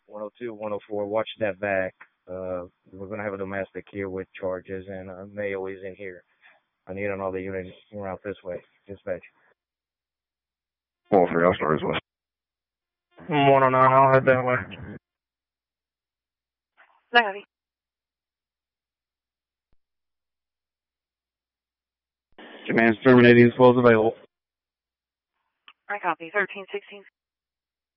102, 104. Watch that back. We're gonna have a domestic here with charges, and Mayo is in here. I need another unit around this way. Dispatch. 103, I'll start as well. 109, I'll head that way. Navy. Command's terminating as well as available. I copy. 1316.